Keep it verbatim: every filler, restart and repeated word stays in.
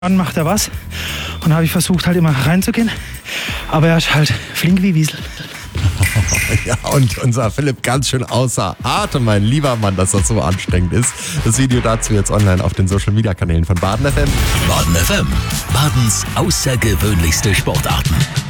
Dann macht er was und habe ich versucht halt immer reinzugehen, aber er ist halt flink wie Wiesel. Ja, und unser Philipp ganz schön außer Atem, mein lieber Mann, dass das so anstrengend ist. Das Video dazu jetzt online auf den Social Media Kanälen von Baden F M. Baden F M, Badens außergewöhnlichste Sportarten.